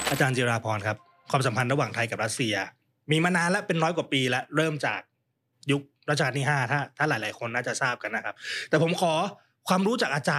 อาจารย์จิราพรครับความสัมพันธ์ระหว่างไทยกับรัสเซียมีมานานแล้วเป็น100 กว่าปีแล้วเริ่มจากยุครัชกาลที่5ถ้าหลายๆคนน่าจะทราบกันนะครับแต่ผมขอความรู้จากอาจารย์